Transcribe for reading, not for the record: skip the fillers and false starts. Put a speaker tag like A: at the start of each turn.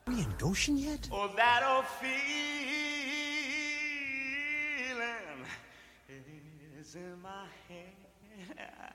A: We in Goshen yet?
B: Oh, that old feeling is in my head.